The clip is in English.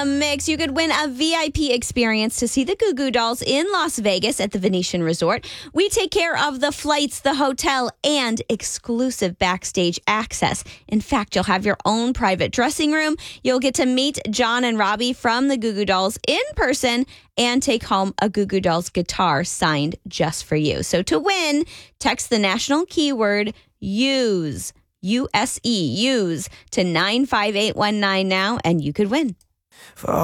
Mix, you could win a VIP experience to see the Goo Goo Dolls in Las Vegas at the Venetian Resort. We take care of the flights, the hotel, and exclusive backstage access. In fact, you'll have your own private dressing room. You'll get to meet John and Robbie from the Goo Goo Dolls in person and take home a Goo Goo Dolls guitar signed just for you. So to win, text the national keyword USE, USE, use to 95819 now, and you could win.